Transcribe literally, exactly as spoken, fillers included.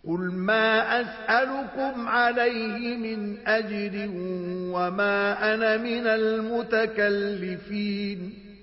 قل ما أسألكم عليه من أجر وما أنا من المتكلفين